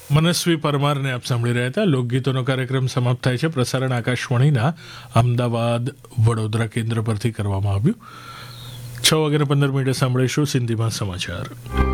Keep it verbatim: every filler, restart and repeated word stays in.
મનસ્વી પરમારને આપ સાંભળી રહ્યા હતા. લોકગીતોનો કાર્યક્રમ સમાપ્ત થાય છે. પ્રસારણ આકાશવાણીના અમદાવાદ વડોદરા કેન્દ્ર પરથી કરવામાં આવ્યું. છ વાગ્યાને પંદર મિનિટે સાંભળીશું સિંધીમાં સમાચાર.